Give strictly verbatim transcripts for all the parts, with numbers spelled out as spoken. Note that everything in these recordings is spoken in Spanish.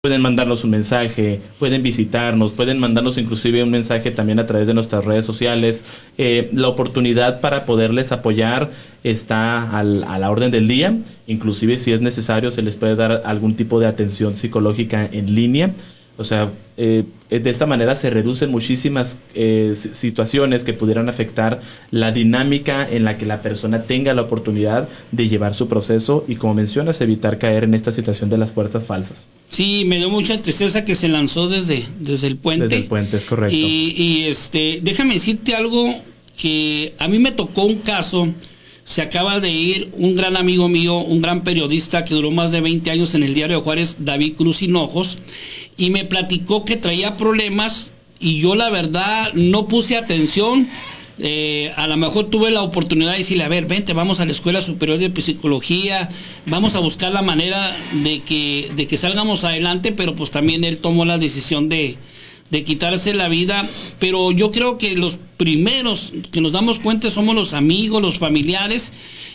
Pueden mandarnos un mensaje, pueden visitarnos, pueden mandarnos inclusive un mensaje también a través de nuestras redes sociales. Eh, la oportunidad para poderles apoyar está al, a la orden del día. Inclusive si es necesario se les puede dar algún tipo de atención psicológica en línea. O sea, eh, de esta manera se reducen muchísimas eh, situaciones que pudieran afectar la dinámica en la que la persona tenga la oportunidad de llevar su proceso y, como mencionas, evitar caer en esta situación de las puertas falsas. Sí, me dio mucha tristeza que se lanzó desde, desde el puente. Desde el puente, es correcto. Y, y este, déjame decirte algo que a mí me tocó un caso. Se acaba de ir un gran amigo mío, un gran periodista que duró más de veinte años en el Diario de Juárez, David Cruz Hinojos, y me platicó que traía problemas y yo la verdad no puse atención. Eh, a lo mejor tuve la oportunidad de decirle, a ver, vente, vamos a la Escuela Superior de Psicología, vamos a buscar la manera de que, de que salgamos adelante, pero pues también él tomó la decisión de, de quitarse la vida. Pero yo creo que los primeros que nos damos cuenta somos los amigos, los familiares,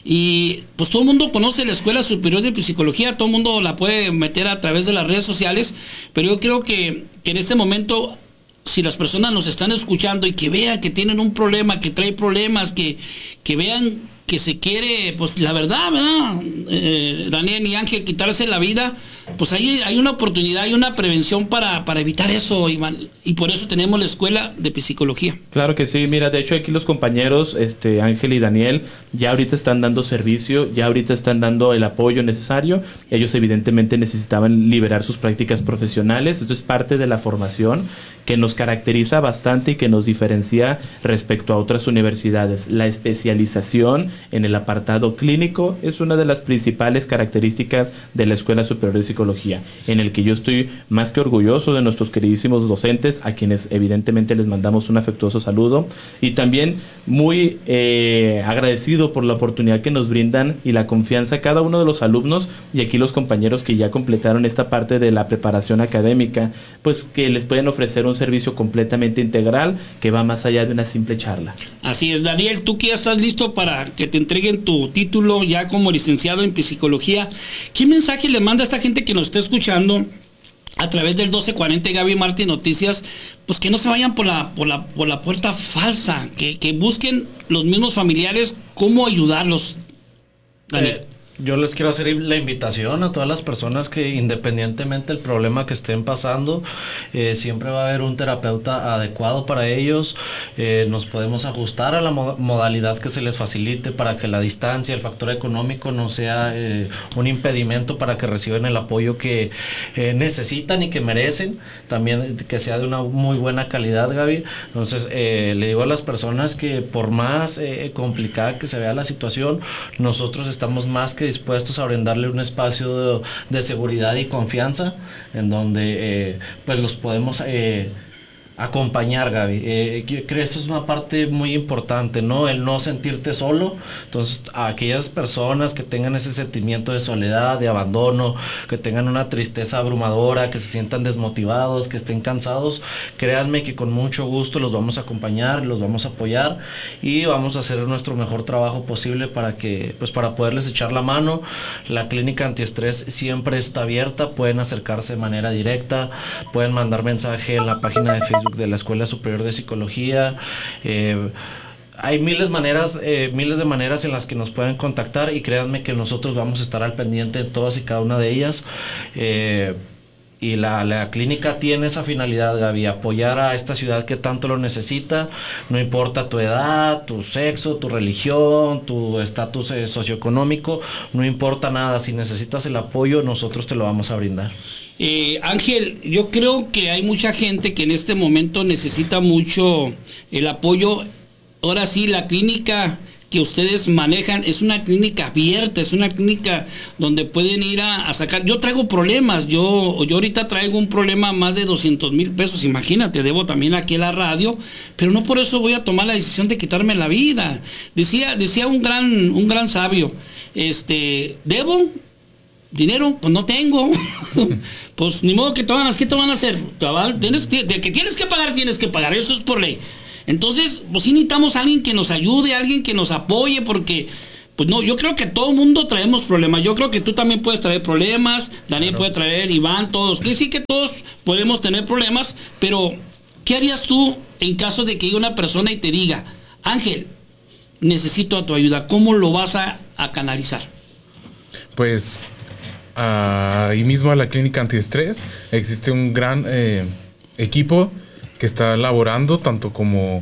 y pues todo el mundo conoce la Escuela Superior de Psicología, todo el mundo la puede meter a través de las redes sociales, pero yo creo que, que en este momento, si las personas nos están escuchando y que vean que tienen un problema, que trae problemas, que, que vean que se quiere, pues la verdad, ¿verdad? Eh, Daniel y Ángel, quitarse la vida, pues ahí hay una oportunidad, hay una prevención para, para evitar eso, Iván, y por eso tenemos la Escuela de Psicología. Claro que sí, mira, de hecho aquí los compañeros, este, Ángel y Daniel, ya ahorita están dando servicio, ya ahorita están dando el apoyo necesario. Ellos evidentemente necesitaban liberar sus prácticas profesionales, esto es parte de la formación que nos caracteriza bastante y que nos diferencia respecto a otras universidades. La especialización en el apartado clínico es una de las principales características de la Escuela Superior de Psicología, en el que yo estoy más que orgulloso de nuestros queridísimos docentes, a quienes evidentemente les mandamos un afectuoso saludo, y también muy eh, agradecido por la oportunidad que nos brindan y la confianza cada uno de los alumnos, y aquí los compañeros que ya completaron esta parte de la preparación académica, pues que les pueden ofrecer un servicio completamente integral que va más allá de una simple charla. Así es, Daniel, tú que ya estás listo para que te entreguen tu título ya como licenciado en psicología, ¿qué mensaje le manda a esta gente que nos está escuchando a través del doce cuarenta Gaby Martín Noticias? Pues que no se vayan por la, por la, por la puerta falsa, que, que busquen los mismos familiares cómo ayudarlos, Daniel. Eh. Yo les quiero hacer la invitación a todas las personas que, independientemente del problema que estén pasando, eh, siempre va a haber un terapeuta adecuado para ellos. Eh, nos podemos ajustar a la mo modalidad que se les facilite para que la distancia, el factor económico no sea eh, un impedimento para que reciban el apoyo que eh, necesitan y que merecen. También que sea de una muy buena calidad, Gaby. Entonces, eh, le digo a las personas que por más eh, complicada que se vea la situación, nosotros estamos más que dispuestos a brindarle un espacio de, de seguridad y confianza en donde eh, pues los podemos eh, acompañar, Gaby. Eh, yo creo que esa es una parte muy importante, ¿no? El no sentirte solo. Entonces, a aquellas personas que tengan ese sentimiento de soledad, de abandono, que tengan una tristeza abrumadora, que se sientan desmotivados, que estén cansados, créanme que con mucho gusto los vamos a acompañar, los vamos a apoyar y vamos a hacer nuestro mejor trabajo posible para que, pues para poderles echar la mano. La clínica antiestrés siempre está abierta, pueden acercarse de manera directa, pueden mandar mensaje en la página de Facebook de la Escuela Superior de Psicología. Eh, hay miles maneras, eh, miles de maneras en las que nos pueden contactar y créanme que nosotros vamos a estar al pendiente de todas y cada una de ellas. Eh, y la, la clínica tiene esa finalidad, Gaby, apoyar a esta ciudad que tanto lo necesita, no importa tu edad, tu sexo, tu religión, tu estatus eh, socioeconómico, no importa nada, si necesitas el apoyo nosotros te lo vamos a brindar. Eh, Ángel, yo creo que hay mucha gente que en este momento necesita mucho el apoyo. Ahora sí, la clínica que ustedes manejan es una clínica abierta, es una clínica donde pueden ir a, a sacar. Yo traigo problemas, yo, yo ahorita traigo un problema más de doscientos mil pesos, imagínate, debo también aquí a la radio, pero no por eso voy a tomar la decisión de quitarme la vida. Decía, decía un gran, un gran sabio, este, debo dinero, pues no tengo. Pues ni modo que te van a, ¿qué te van a hacer? Tienes, de que tienes que pagar, tienes que pagar, eso es por ley. Entonces, pues sí necesitamos a alguien que nos ayude, alguien que nos apoye, porque Pues no, yo creo que todo el mundo traemos problemas. Yo creo que tú también puedes traer problemas, Daniel claro. puede traer, Iván, todos. Que sí que todos podemos tener problemas, pero ¿qué harías tú en caso de que haya una persona y te diga, Ángel, necesito tu ayuda? ¿Cómo lo vas a, a canalizar? Pues uh, ahí mismo a la clínica antiestrés existe un gran eh, equipo que está laborando tanto como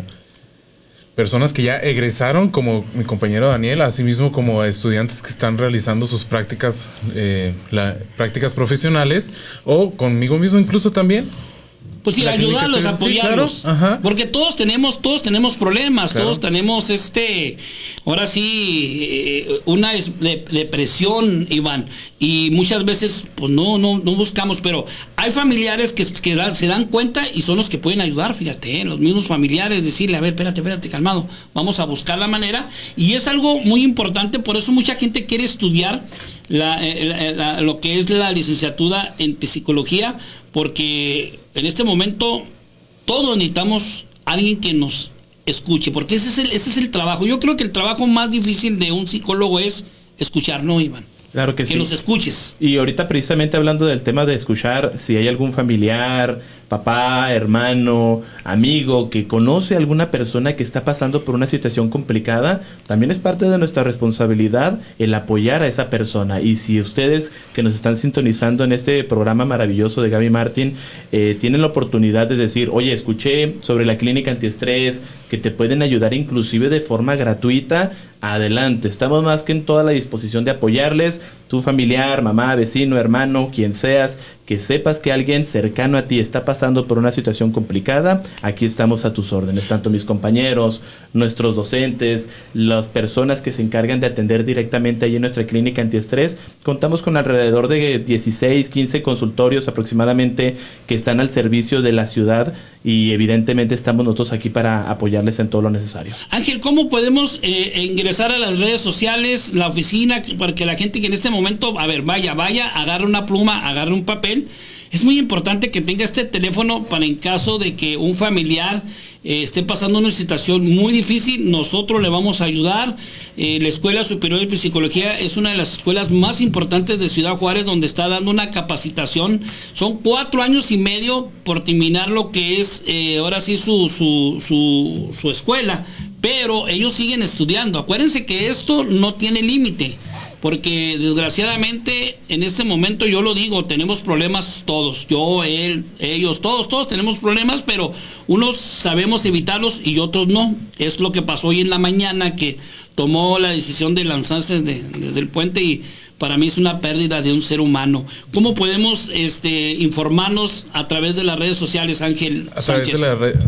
personas que ya egresaron, como mi compañero Daniel, así mismo como estudiantes que están realizando sus prácticas, eh, la, prácticas profesionales, o conmigo mismo incluso también. Pues sí, ayudarlos, apoyarlos. Sí, claro. Porque todos tenemos, todos tenemos problemas, claro. todos tenemos este, ahora sí, eh, una de, depresión, Iván. Y muchas veces, pues no, no, no buscamos, pero hay familiares que, que da, se dan cuenta y son los que pueden ayudar, fíjate, ¿eh? Los mismos familiares, decirle, a ver, espérate, espérate, calmado, vamos a buscar la manera. Y es algo muy importante, por eso mucha gente quiere estudiar la, la, la, lo que es la licenciatura en psicología, porque en este momento todos necesitamos a alguien que nos escuche, porque ese es el, ese es el trabajo. Yo creo que el trabajo más difícil de un psicólogo es escuchar, ¿no, Iván? Claro que, que sí. Que los escuches. Y ahorita precisamente hablando del tema de escuchar, si hay algún familiar, papá, hermano, amigo que conoce a alguna persona que está pasando por una situación complicada, también es parte de nuestra responsabilidad el apoyar a esa persona. Y si ustedes que nos están sintonizando en este programa maravilloso de Gaby Martín eh, tienen la oportunidad de decir, oye, escuché sobre la clínica antiestrés, que te pueden ayudar inclusive de forma gratuita, adelante, estamos más que en toda la disposición de apoyarles. Tu familiar, mamá, vecino, hermano, quien seas, que sepas que alguien cercano a ti está pasando por una situación complicada, aquí estamos a tus órdenes, tanto mis compañeros, nuestros docentes, las personas que se encargan de atender directamente ahí en nuestra clínica antiestrés. Contamos con alrededor de dieciséis, quince consultorios aproximadamente que están al servicio de la ciudad y evidentemente estamos nosotros aquí para apoyarles en todo lo necesario. Ángel, ¿cómo podemos eh, ingresar a las redes sociales, la oficina, para que la gente que en este momento, a ver, vaya, vaya, agarre una pluma, agarre un papel? Es muy importante que tenga este teléfono para en caso de que un familiar eh, esté pasando una situación muy difícil, nosotros le vamos a ayudar. Eh, la Escuela Superior de Psicología es una de las escuelas más importantes de Ciudad Juárez, donde está dando una capacitación. Son cuatro años y medio por terminar lo que es eh, ahora sí su, su, su, su escuela, pero ellos siguen estudiando. Acuérdense que esto no tiene límite, porque desgraciadamente en este momento, yo lo digo, tenemos problemas todos, yo, él, ellos, todos, todos tenemos problemas, pero unos sabemos evitarlos y otros no. Es lo que pasó hoy en la mañana, que tomó la decisión de lanzarse desde, desde el puente, y para mí es una pérdida de un ser humano. ¿Cómo podemos este, informarnos a través de las redes sociales, Ángel A través Sánchez? de la red.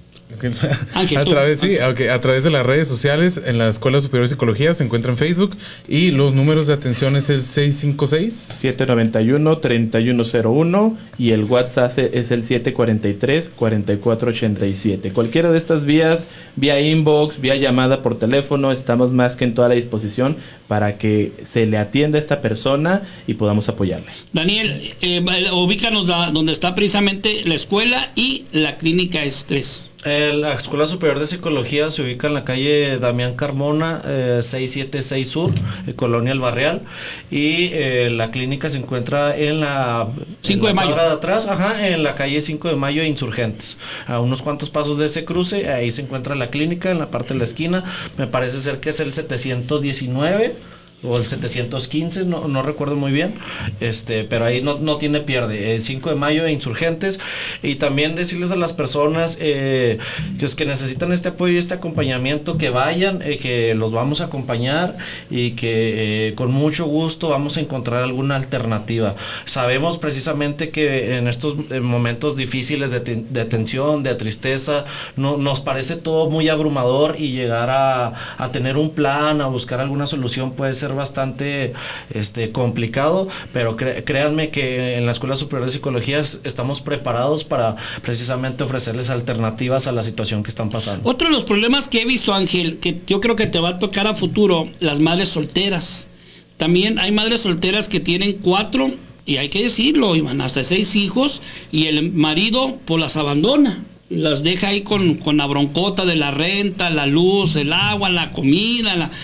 Ángel, a, través, sí, okay, a través de las redes sociales, en la Escuela Superior de Psicología se encuentra en Facebook, y los números de atención es el seis cinco seis, siete nueve uno, tres uno cero uno y el WhatsApp es el siete cuatro tres, cuatro cuatro ocho siete. Cualquiera de estas vías, vía inbox, vía llamada por teléfono, estamos más que en toda la disposición para que se le atienda a esta persona y podamos apoyarle. Daniel, eh, ubícanos la, donde está precisamente la escuela y la clínica Estrés. Eh, la Escuela Superior de Psicología se ubica en la calle Damián Carmona, eh, seiscientos setenta y seis Sur, eh, Colonia El Barrial, y eh, la clínica se encuentra en la cinco de mayo de atrás, ajá, en la calle cinco de mayo Insurgentes, a unos cuantos pasos de ese cruce. Ahí se encuentra la clínica, en la parte de la esquina. Me parece ser que es el setecientos diecinueve o el setecientos quince, no, no recuerdo muy bien, este, pero ahí no, no tiene pierde. El cinco de mayo e Insurgentes. Y también decirles a las personas eh, que, es que necesitan este apoyo y este acompañamiento, que vayan, eh, que los vamos a acompañar y que eh, con mucho gusto vamos a encontrar alguna alternativa. Sabemos precisamente que en estos momentos difíciles de, te, de tensión, de tristeza, no, nos parece todo muy abrumador, y llegar a, a tener un plan, a buscar alguna solución puede ser bastante este, complicado, pero cre créanme que en la Escuela Superior de Psicología estamos preparados para precisamente ofrecerles alternativas a la situación que están pasando. Otro de los problemas que he visto, Ángel, que yo creo que te va a tocar a futuro, las madres solteras. También hay madres solteras que tienen cuatro, y hay que decirlo, Iván, hasta seis hijos, y el marido pues las abandona, las deja ahí con, con la broncota de la renta, la luz, el agua, la comida, la...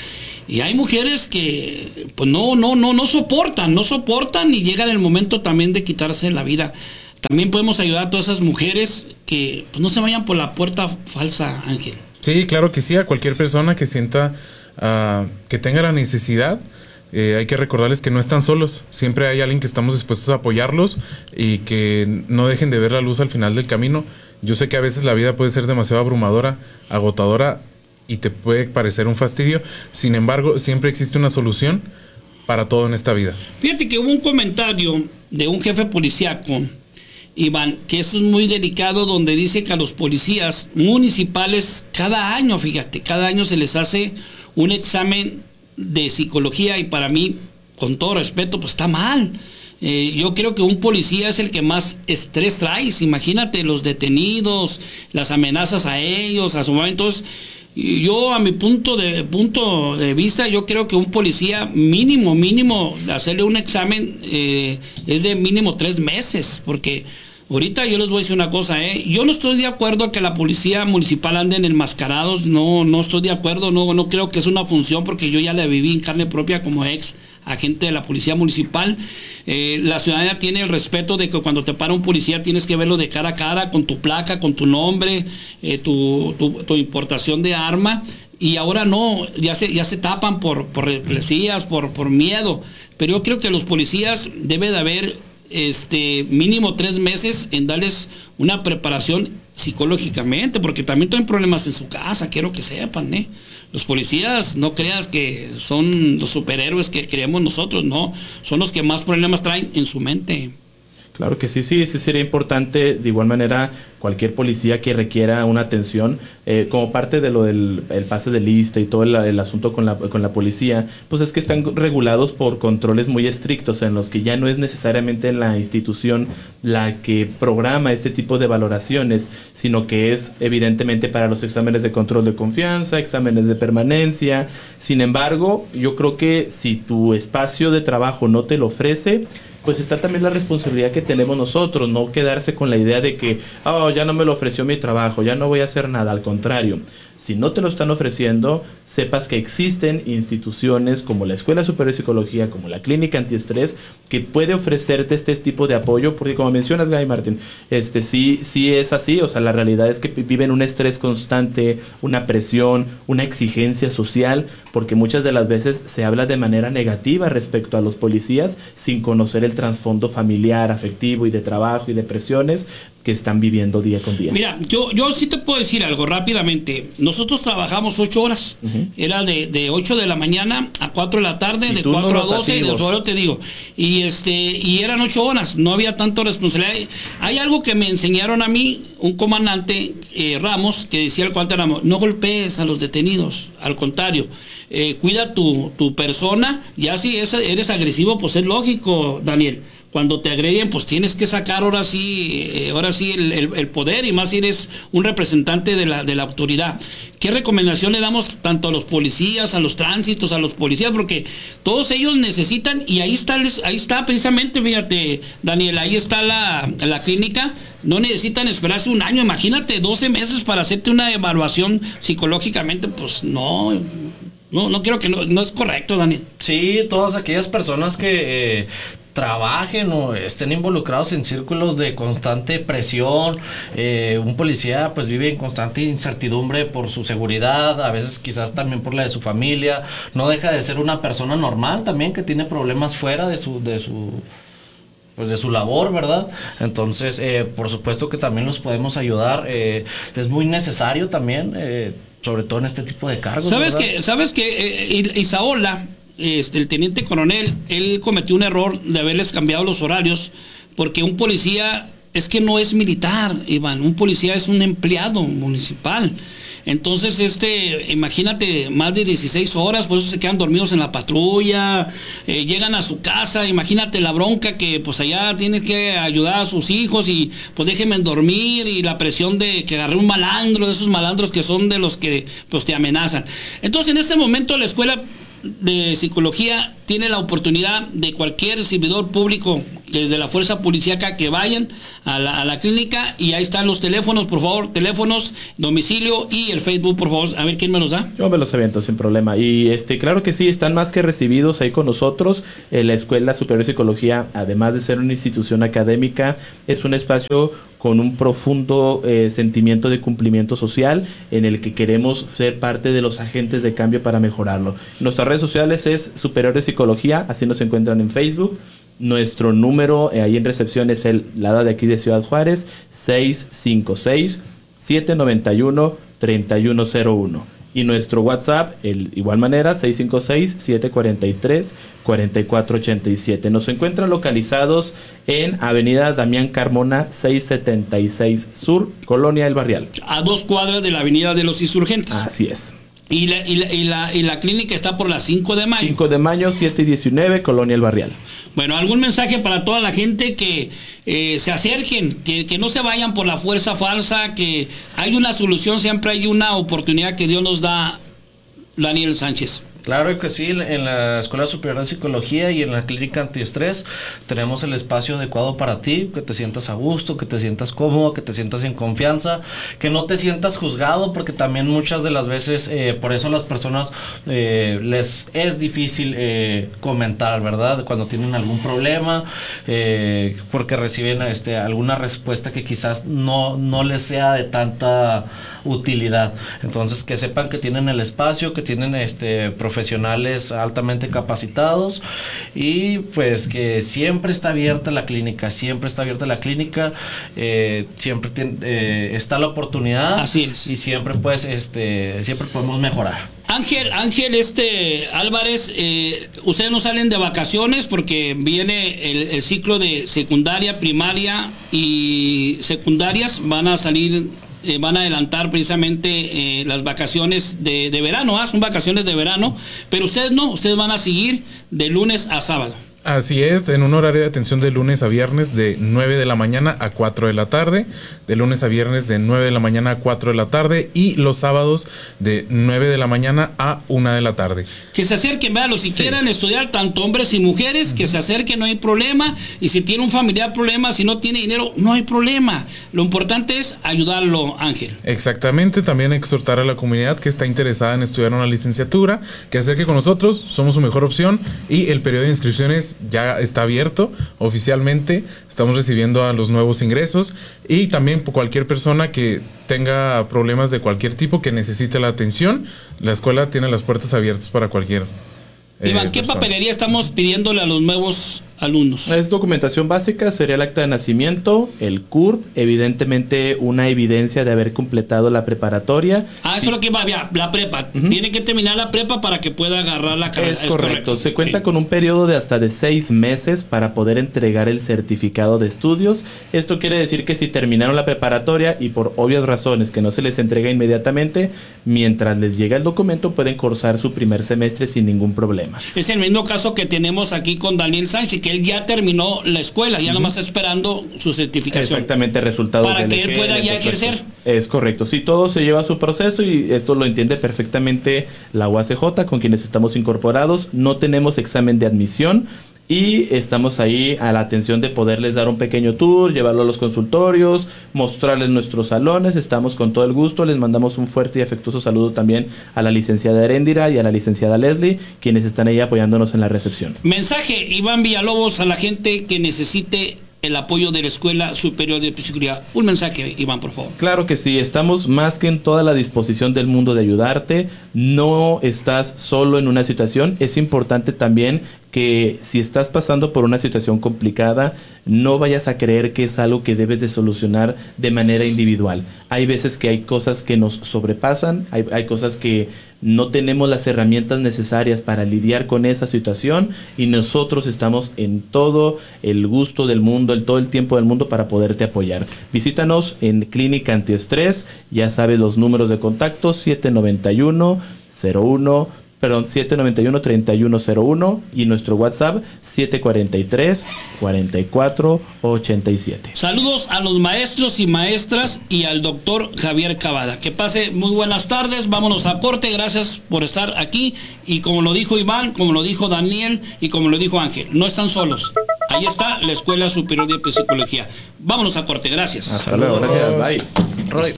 Y hay mujeres que pues no, no, no, no soportan, no soportan y llega el momento también de quitarse la vida. También podemos ayudar a todas esas mujeres que pues, no se vayan por la puerta falsa, Ángel. Sí, claro que sí, a cualquier persona que sienta uh, que tenga la necesidad, eh, hay que recordarles que no están solos. Siempre hay alguien que estamos dispuestos a apoyarlos y que no dejen de ver la luz al final del camino. Yo sé que a veces la vida puede ser demasiado abrumadora, agotadora y te puede parecer un fastidio. Sin embargo, siempre existe una solución para todo en esta vida. Fíjate que hubo un comentario de un jefe policíaco, Iván, que esto es muy delicado, donde dice que a los policías municipales cada año, fíjate, cada año se les hace un examen de psicología y para mí, con todo respeto, pues está mal. Eh, yo creo que un policía es el que más estrés trae. Imagínate los detenidos, las amenazas a ellos, a su momento. Entonces, yo a mi punto de punto de vista, yo creo que un policía mínimo, mínimo, hacerle un examen eh, es de mínimo tres meses, porque ahorita yo les voy a decir una cosa, ¿eh? Yo no estoy de acuerdo a que la policía municipal anden enmascarados, no, no estoy de acuerdo, no, no creo que es una función, porque yo ya la viví en carne propia como ex agente de la policía municipal. Eh, la ciudadanía tiene el respeto de que cuando te para un policía tienes que verlo de cara a cara, con tu placa, con tu nombre, eh, tu, tu, tu importación de arma. Y ahora no, ya se, ya se tapan por, por represalias, por, por miedo. Pero yo creo que los policías debe de haber este mínimo tres meses en darles una preparación psicológicamente, porque también tienen problemas en su casa, quiero que sepan, ¿eh? Los policías, no creas que son los superhéroes que creemos nosotros, no, son los que más problemas traen en su mente. Claro que sí, sí, sí sería importante. De igual manera, cualquier policía que requiera una atención, eh, como parte de lo del el pase de lista y todo el, el asunto con la, con la policía, pues es que están regulados por controles muy estrictos en los que ya no es necesariamente la institución la que programa este tipo de valoraciones, sino que es evidentemente para los exámenes de control de confianza, exámenes de permanencia. Sin embargo, yo creo que si tu espacio de trabajo no te lo ofrece, pues está también la responsabilidad que tenemos nosotros, no quedarse con la idea de que, oh, ya no me lo ofreció mi trabajo, ya no voy a hacer nada. Al contrario, si no te lo están ofreciendo, sepas que existen instituciones como la Escuela Superior de Psicología, como la Clínica Antiestrés, que puede ofrecerte este tipo de apoyo, porque como mencionas, Gaby Martín, este sí, sí es así. O sea, la realidad es que viven un estrés constante, una presión, una exigencia social, porque muchas de las veces se habla de manera negativa respecto a los policías sin conocer el trasfondo familiar, afectivo y de trabajo y de presiones que están viviendo día con día. Mira, yo, yo sí te puedo decir algo rápidamente. Nosotros trabajamos ocho horas. Uh-huh. Era de, de ocho de la mañana a cuatro de la tarde, de cuatro a doce, de eso te digo. Y este, y eran ocho horas, no había tanto responsabilidad. Hay algo que me enseñaron a mí, un comandante, eh, Ramos, que decía al cuartel Ramos, no golpees a los detenidos, al contrario, eh, cuida tu, tu persona. Ya si es, eres agresivo, pues es lógico, Daniel. Cuando te agreden, pues tienes que sacar ahora sí, eh, ahora sí el, el, el poder, y más si eres un representante de la, de la autoridad. ¿Qué recomendación le damos tanto a los policías, a los tránsitos, a los policías? Porque todos ellos necesitan, y ahí está, ahí está precisamente, fíjate, Daniel, ahí está la, la clínica. No necesitan esperarse un año, imagínate, doce meses para hacerte una evaluación psicológicamente, pues no... No, no creo que no, no es correcto, Daniel. Sí, todas aquellas personas que eh, trabajen o estén involucrados en círculos de constante presión, eh, un policía pues vive en constante incertidumbre por su seguridad, a veces quizás también por la de su familia, no deja de ser una persona normal también que tiene problemas fuera de su, de su pues de su labor, ¿verdad? Entonces, eh, por supuesto que también los podemos ayudar, eh, es muy necesario también, eh, sobre todo en este tipo de cargos. ¿Sabes que, sabes que eh, Isaola, este, el teniente coronel, él cometió un error de haberles cambiado los horarios, porque un policía es que no es militar, Iván, un policía es un empleado municipal. Entonces, este, imagínate, más de dieciséis horas, por eso se quedan dormidos en la patrulla, eh, llegan a su casa, imagínate la bronca que pues allá tienes que ayudar a sus hijos y pues déjenme dormir, y la presión de que agarré un malandro, de esos malandros que son de los que pues te amenazan. Entonces, en este momento la escuela de Psicología tiene la oportunidad de cualquier servidor público desde la fuerza policíaca que vayan a la, a la clínica, y ahí están los teléfonos, por favor, teléfonos, domicilio y el Facebook, por favor, a ver quién me los da. Yo me los aviento sin problema. Y este, claro que sí, están más que recibidos ahí con nosotros. Eh, la Escuela Superior de Psicología, además de ser una institución académica, es un espacio con un profundo eh, sentimiento de cumplimiento social, en el que queremos ser parte de los agentes de cambio para mejorarlo. Nuestras redes sociales es Superior de Psicología, así nos encuentran en Facebook. Nuestro número eh, ahí en recepción es el Lada de aquí de Ciudad Juárez, seis cinco seis, siete nueve uno, tres uno cero uno. Y nuestro WhatsApp, el igual manera, seis cinco seis, siete cuatro tres, cuatro cuatro ocho siete. Nos encuentran localizados en Avenida Damián Carmona, seiscientos setenta y seis Sur, Colonia El Barrial. A dos cuadras de la Avenida de los Insurgentes. Así es. Y la, y la, y la, y la clínica está por la cinco de mayo. cinco de mayo, siete y diecinueve, Colonia El Barrial. Bueno, algún mensaje para toda la gente que eh, se acerquen, que, que no se vayan por la fuerza falsa, que hay una solución, siempre hay una oportunidad que Dios nos da, Daniel Sánchez. Claro que sí, en la Escuela Superior de Psicología y en la Clínica Antiestrés tenemos el espacio adecuado para ti, que te sientas a gusto, que te sientas cómodo, que te sientas en confianza, que no te sientas juzgado, porque también muchas de las veces, eh, por eso a las personas eh, les es difícil eh, comentar, ¿verdad? Cuando tienen algún problema, eh, porque reciben este, alguna respuesta que quizás no, no les sea de tanta utilidad. Entonces, que sepan que tienen el espacio, que tienen este profesionales altamente capacitados, y pues que siempre está abierta la clínica, siempre está abierta la clínica, eh, siempre tiene, eh, está la oportunidad. Así es. Y siempre pues este siempre podemos mejorar. Ángel, Ángel este Álvarez, eh, ustedes no salen de vacaciones porque viene el, el ciclo de secundaria, primaria y secundarias, van a salir, eh, van a adelantar precisamente eh, las vacaciones de, de verano, ¿ah? Son vacaciones de verano, pero ustedes no, ustedes van a seguir de lunes a sábado. Así es, en un horario de atención de lunes a viernes de nueve de la mañana a cuatro de la tarde, de lunes a viernes de nueve de la mañana a cuatro de la tarde, y los sábados de nueve de la mañana a una de la tarde. Que se acerquen, vean, los si Sí. quieran estudiar, tanto hombres y mujeres, que se acerquen, no hay problema, y si tiene un familiar problema, si no tiene dinero, no hay problema. Lo importante es ayudarlo, Ángel. Exactamente, también exhortar a la comunidad que está interesada en estudiar una licenciatura, que acerque con nosotros, somos su mejor opción, y el periodo de inscripciones ya está abierto oficialmente, estamos recibiendo a los nuevos ingresos, y también cualquier persona que tenga problemas de cualquier tipo, que necesite la atención, la escuela tiene las puertas abiertas para cualquier eh, Iván, ¿qué persona. papelería estamos pidiéndole a los nuevos alumnos? Es documentación básica, sería el acta de nacimiento, el C U R P, evidentemente una evidencia de haber completado la preparatoria. Ah, eso Sí. es lo que va, ya, la prepa. Ujú. Tiene que terminar la prepa para que pueda agarrar la carrera. Es correcto. Se cuenta Sí. con un periodo de hasta de seis meses para poder entregar el certificado de estudios. Esto quiere decir que si terminaron la preparatoria y por obvias razones que no se les entrega inmediatamente, mientras les llega el documento pueden cursar su primer semestre sin ningún problema. Es el mismo caso que tenemos aquí con Daniel Sánchez, que él ya terminó la escuela, ya nomás está esperando su certificación. Exactamente, resultados Para del que él E G, pueda de ya estos ejercer. aspectos. Es correcto. Sí, todo se lleva a su proceso y esto lo entiende perfectamente la U A C J, con quienes estamos incorporados. No tenemos examen de admisión y estamos ahí a la atención de poderles dar un pequeño tour, llevarlo a los consultorios, mostrarles nuestros salones. Estamos con todo el gusto. Les mandamos un fuerte y afectuoso saludo también a la licenciada Heréndira y a la licenciada Leslie, quienes están ahí apoyándonos en la recepción. Mensaje, Iván Villalobos, a la gente que necesite el apoyo de la Escuela Superior de Psicología. Un mensaje, Iván, por favor. Claro que sí, estamos más que en toda la disposición del mundo de ayudarte. No estás solo en una situación. Es importante también que si estás pasando por una situación complicada, no vayas a creer que es algo que debes de solucionar de manera individual. Hay veces que hay cosas que nos sobrepasan, hay, hay cosas que no tenemos las herramientas necesarias para lidiar con esa situación, y nosotros estamos en todo el gusto del mundo, el todo el tiempo del mundo para poderte apoyar. Visítanos en Clínica Antiestrés, ya sabes los números de contacto, siete nueve uno, cero uno, perdón, siete noventa y uno, treinta y uno cero uno y nuestro WhatsApp siete cuarenta y tres, cuarenta y cuatro, ochenta y siete. Saludos a los maestros y maestras y al doctor Javier Cavada. Que pase muy buenas tardes, vámonos a corte, gracias por estar aquí y como lo dijo Iván, como lo dijo Daniel y como lo dijo Ángel, no están solos. Ahí está la Escuela Superior de Psicología. Vámonos a corte, gracias. Hasta luego, gracias, bye. Roy.